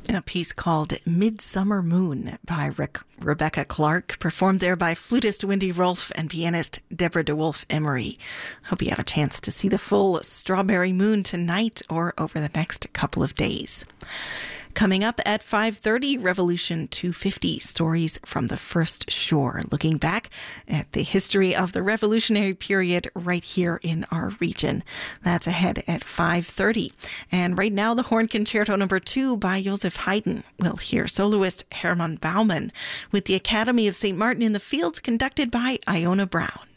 A piece called Midsummer Moon by Rebecca Clark, performed there by flutist Wendy Rolfe and pianist Deborah DeWolf Emery. Hope you have a chance to see the full Strawberry Moon tonight or over the next couple of days. Coming up at 5:30, Revolution 250, Stories from the First Shore, looking back at the history of the revolutionary period right here in our region. That's ahead at 5:30. And right now, the Horn Concerto No. 2 by Joseph Haydn. We'll hear soloist Hermann Baumann with the Academy of St. Martin in the Fields, conducted by Iona Brown.